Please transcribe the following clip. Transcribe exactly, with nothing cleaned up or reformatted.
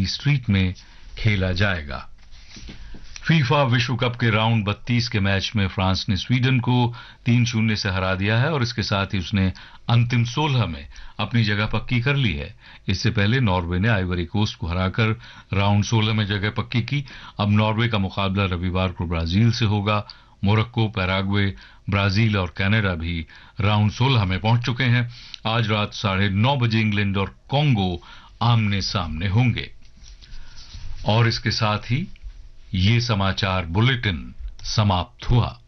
ली street में खेला जाएगा। फीफा विश्व कप के राउंड बत्तीस के मैच में फ्रांस ने स्वीडन को तीन शून्य से हरा दिया है और इसके साथ ही उसने अंतिम सोलह में अपनी जगह पक्की कर ली है। इससे पहले नॉर्वे ने आइवरी कोस्ट को हराकर राउंड सोलह में जगह पक्की की। अब नॉर्वे का मुकाबला रविवार को ब्राजील से होगा। मोरक्को, पैराग्वे, ब्राजील और कनाडा भी राउंड सोलह में पहुंच चुके हैं। आज रात साढ़े नौ बजे इंग्लैंड और कॉन्गो आमने सामने होंगे। और इसके साथ ही ये समाचार बुलेटिन समाप्त हुआ।